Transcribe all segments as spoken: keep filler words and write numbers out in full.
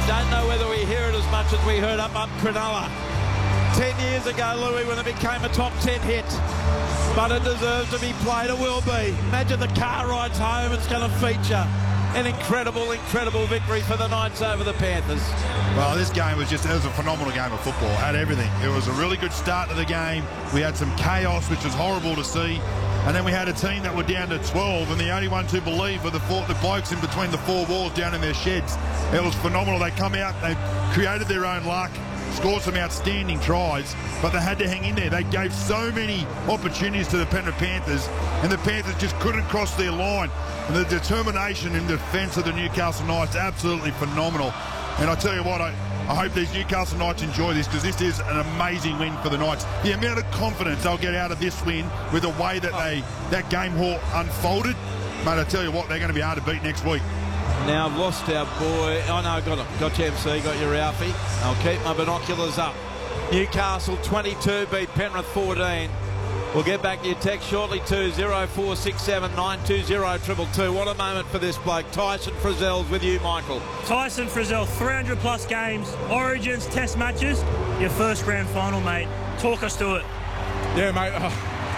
Don't know whether we hear it as much as we heard up up Cronulla ten years ago, Louis, when it became a top ten hit. But it deserves to be played. It will be. Imagine the car rides home. It's going to feature an incredible, incredible victory for the Knights over the Panthers. Well, this game was just, it was a phenomenal game of football. Had everything. It was a really good start to the game. We had some chaos, which was horrible to see. And then we had a team that were down to twelve, and the only ones who believed were the, four, the blokes in between the four walls down in their sheds. It was phenomenal. They come out, they created their own luck, scored some outstanding tries, but they had to hang in there. They gave so many opportunities to the Penrith Panthers, and the Panthers just couldn't cross their line. And the determination in defence of the Newcastle Knights, absolutely phenomenal. And I tell you what, I, I hope these Newcastle Knights enjoy this, because this is an amazing win for the Knights. The amount of confidence they'll get out of this win with the way that they that game hall unfolded, mate, I tell you what, they're going to be hard to beat next week. Now I've lost our boy. Oh no, got it. Got you, M C. Got your Ralphie. I'll keep my binoculars up. Newcastle twenty-two beat Penrith fourteen. We'll get back to your text shortly to zero four six seven nine two zero two two two. What a moment for this bloke. Tyson Frizzell's with you, Michael. Tyson Frizzell, three hundred plus games, Origins, Test matches, your first grand final, mate. Talk us to it. Yeah, mate. Uh,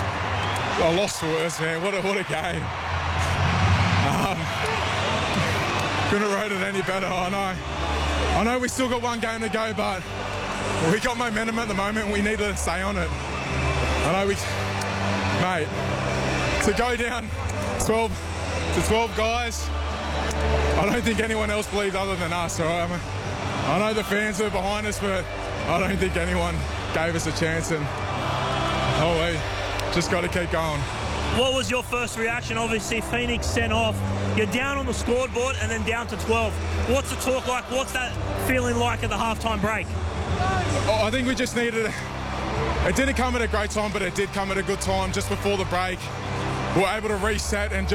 I lost for words, man. What a, what a game. Um, couldn't have wrote it any better. I know. I know we still got one game to go, but we got momentum at the moment and we need to stay on it. I know we, mate, to go down twelve to twelve guys, I don't think anyone else believed other than us. All right? I know the fans are behind us, but I don't think anyone gave us a chance. And oh, we just got to keep going. What was your first reaction? Obviously, Phoenix sent off. You're down on the scoreboard and then down to twelve. What's the talk like? What's that feeling like at the halftime break? Oh, I think we just needed. It didn't come at a great time, but it did come at a good time just before the break. We were able to reset and just